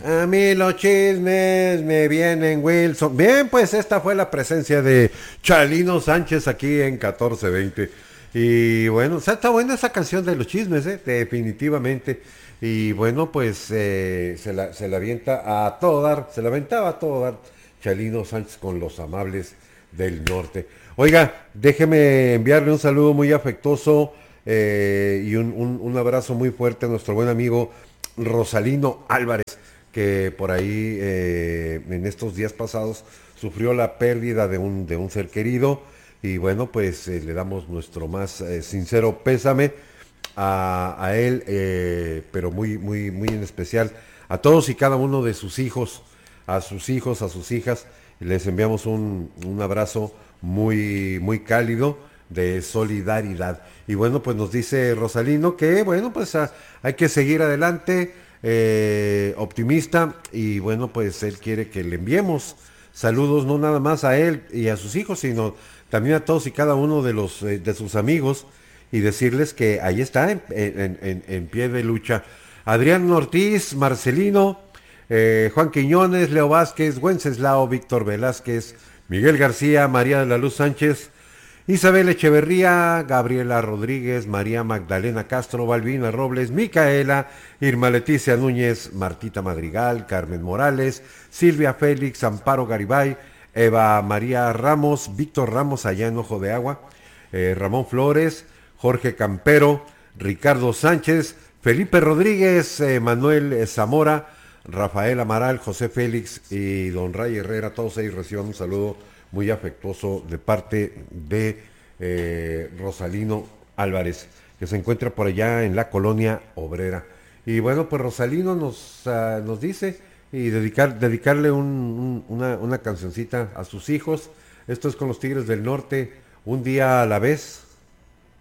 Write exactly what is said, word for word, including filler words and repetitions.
A mí los chismes me vienen, Wilson. Bien, pues esta fue la presencia de Chalino Sánchez aquí en catorce veinte. Y bueno, o sea, está buena esa canción de los chismes, ¿eh? Definitivamente. Y bueno, pues eh, se, la, se la avienta a todo dar, se la aventaba a todo dar Chalino Sánchez con los amables del norte. Oiga, déjeme enviarle un saludo muy afectuoso eh, y un, un, un abrazo muy fuerte a nuestro buen amigo Rosalino Álvarez, que por ahí eh, en estos días pasados sufrió la pérdida de un, de un ser querido y bueno, pues eh, le damos nuestro más eh, sincero pésame a, a él, eh, pero muy, muy, muy en especial a todos y cada uno de sus hijos, a sus hijos, a sus hijas. Les enviamos un, un abrazo muy, muy cálido de solidaridad. Y bueno, pues nos dice Rosalino que bueno, pues a, hay que seguir adelante, eh, optimista, y bueno, pues él quiere que le enviemos saludos no nada más a él y a sus hijos, sino también a todos y cada uno de los eh, de sus amigos y decirles que ahí está en, en, en, en pie de lucha. Adrián Ortiz, Marcelino, eh, Juan Quiñones, Leo Vázquez, Wenceslao, Víctor Velázquez, Miguel García, María de la Luz Sánchez, Isabel Echeverría, Gabriela Rodríguez, María Magdalena Castro, Balbina Robles, Micaela, Irma Leticia Núñez, Martita Madrigal, Carmen Morales, Silvia Félix, Amparo Garibay, Eva María Ramos, Víctor Ramos allá en Ojo de Agua, eh, Ramón Flores, Jorge Campero, Ricardo Sánchez, Felipe Rodríguez, eh, Manuel Zamora, Rafael Amaral, José Félix y don Ray Herrera, todos ellos reciban un saludo muy afectuoso de parte de eh, Rosalino Álvarez, que se encuentra por allá en la colonia obrera. Y bueno, pues Rosalino nos, uh, nos dice y dedicar, dedicarle un, un, una, una cancioncita a sus hijos. Esto es con los Tigres del Norte, un día a la vez.